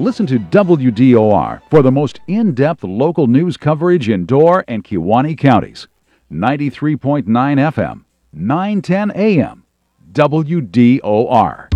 Listen to WDOR for the most in-depth local news coverage in Door and Kewaunee counties. 93.9 FM, 910 AM, WDOR.